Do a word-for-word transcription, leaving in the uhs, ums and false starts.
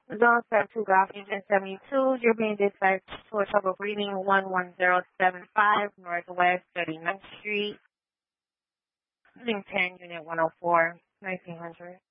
Zone seven two Golf Engine seventy-two, you're being dispatched to a trouble reading one one zero seven five Northwest thirty-ninth Street, Building ten, Unit one oh four, nineteen hundred.